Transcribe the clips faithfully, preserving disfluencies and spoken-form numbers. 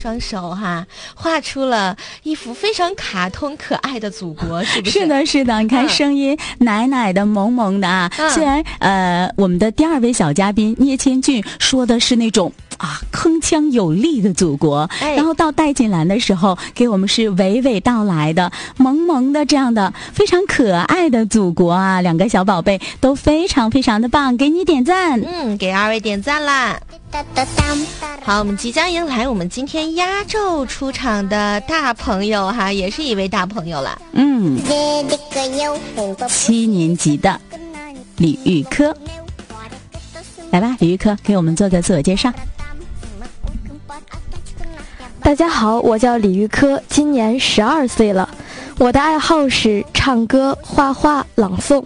双手哈画出了一幅非常卡通可爱的祖国，是不是？ 是的，是的，你看声音、嗯、奶奶的、萌萌的啊。嗯、虽然呃，我们的第二位小嘉宾聂千俊说的是那种啊铿锵有力的祖国，哎、然后到戴锦兰的时候，给我们是娓娓道来的、萌萌的这样的非常可爱的祖国啊。两个小宝贝都非常非常的棒，给你点赞。 嗯，给二位点赞啦。好，我们即将迎来我们今天压轴出场的大朋友哈，也是一位大朋友了。 嗯，七年级的李玉科，来吧，李玉科，给我们做个自我介绍。 大家好，我叫李玉科，今年十二岁了，我的爱好是唱歌、画画、朗诵。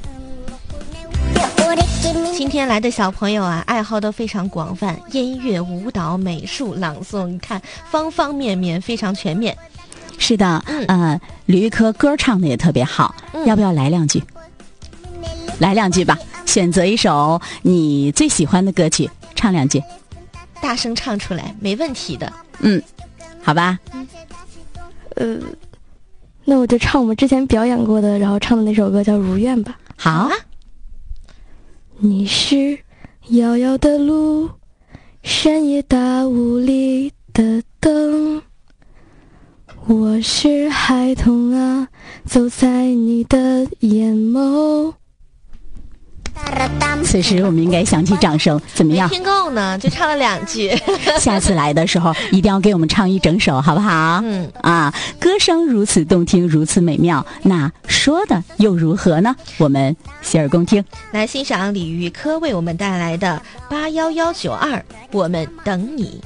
今天来的小朋友啊，爱好都非常广泛，音乐、舞蹈、美术、朗诵，你看方方面面，非常全面。 是的，嗯、呃，李玉科歌唱的也特别好，嗯、要不要来两句？来两句吧，选择一首你最喜欢的歌曲，唱两句。 大声唱出来，没问题的。 嗯，好吧。 嗯、呃，那我就唱我们之前表演过的，然后唱的那首歌叫《如愿》吧。 好啊。 你是遥遥的路，山野大雾里的灯，我是孩童啊，走在你的眼眸。 此时我们应该响起掌声，怎么样？ 没听够呢，就唱了两句。 下次来的时候一定要给我们唱一整首，好不好？ 嗯啊，歌声如此动听，如此美妙，那说的又如何呢？我们洗耳恭听， 来欣赏李玉科为我们带来的八一一九二，我们等你。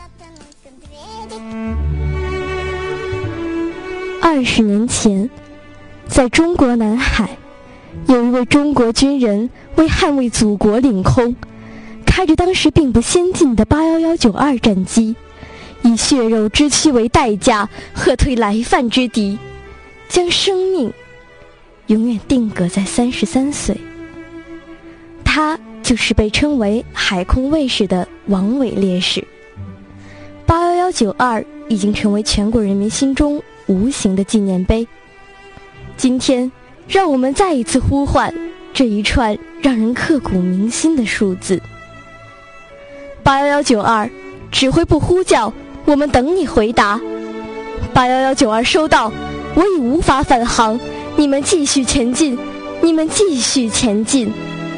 二十年前，在中国南海，有一位中国军人为捍卫祖国领空，开着当时并不先进的八一一九二战机，以血肉之躯为代价，喝退来犯之敌，将生命永远定格在三十三岁。他就是被称为海空卫士的王伟烈士。八一一九二已经成为全国人民心中无形的纪念碑。今天让我们再一次呼唤这一串让人刻骨铭心的数字。八一一九二，指挥部呼叫，我们等你回答。八一一九二收到，我已无法返航，你们继续前进，你们继续前进。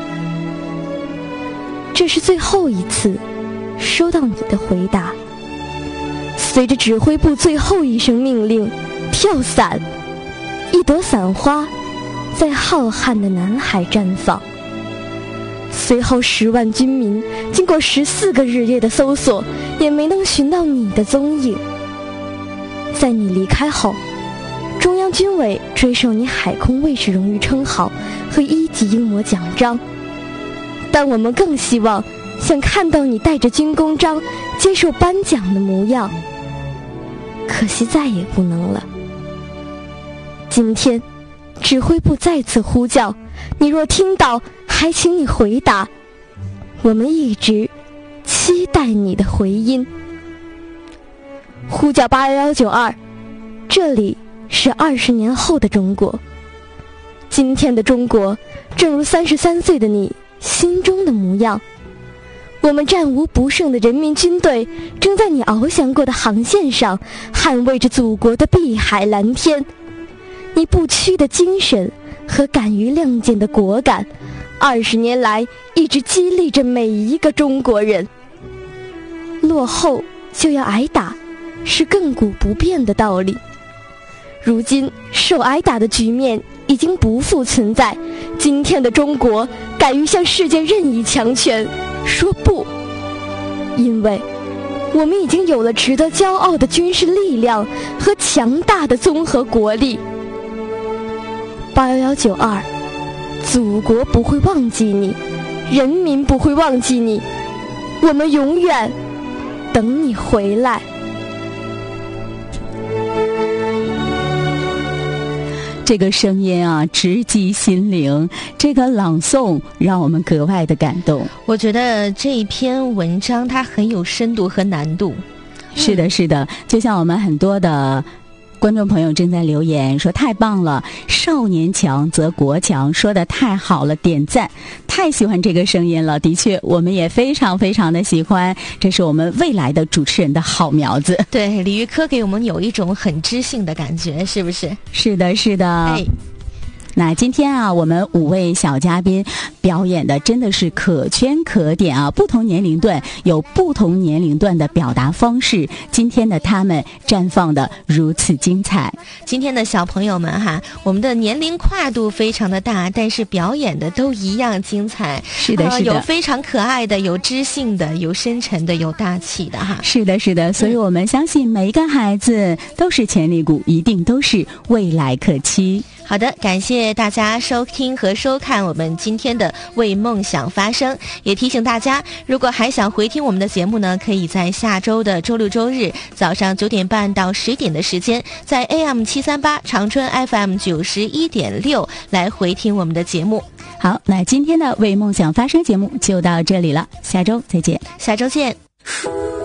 这是最后一次收到你的回答。随着指挥部最后一声命令，跳伞，一朵伞花在浩瀚的南海绽放。随后十万军民经过十四个日夜的搜索，也没能寻到你的踪影。在你离开后，中央军委追授你海空卫士荣誉称号和一级英模奖章，但我们更希望想看到你带着军功章接受颁奖的模样，可惜再也不能了。今天指挥部再次呼叫，你若听到，还请你回答，我们一直期待你的回音。呼叫八一一九二，这里是二十年后的中国。今天的中国正如三十三岁的你心中的模样，我们战无不胜的人民军队正在你翱翔过的航线上捍卫着祖国的碧海蓝天。你不屈的精神和敢于亮剑的果敢，二十年来一直激励着每一个中国人。落后就要挨打，是亘古不变的道理。如今受挨打的局面已经不复存在，今天的中国敢于向世界任意强权说不，因为我们已经有了值得骄傲的军事力量和强大的综合国力。八一一九二，祖国不会忘记你，人民不会忘记你，我们永远等你回来。 这个声音啊，直击心灵，这个朗诵让我们格外的感动。 我觉得这一篇文章它很有深度和难度。 是的，是的，就像我们很多的观众朋友正在留言说太棒了，少年强则国强，说的太好了，点赞，太喜欢这个声音了。的确，我们也非常非常的喜欢，这是我们未来的主持人的好苗子。 对，李玉科给我们有一种很知性的感觉，是不是？ 是的，是的。 哎， 那今天啊，我们五位小嘉宾表演的真的是可圈可点啊！不同年龄段有不同年龄段的表达方式，今天的他们绽放的如此精彩。 今天的小朋友们哈，我们的年龄跨度非常的大，但是表演的都一样精彩。 是的，是的， 呃、有非常可爱的，有知性的，有深沉的，有大气的哈。 是的，是的，所以我们相信每一个孩子都是潜力股，一定都是未来可期。 好的，感谢大家收听和收看我们今天的为梦想发声，也提醒大家，如果还想回听我们的节目呢，可以在下周的周六周日早上九点半到十点的时间，在 A M 七三八 长春 F M 九十一点六来回听我们的节目。 好，那今天的为梦想发声节目就到这里了，下周再见。 下周见。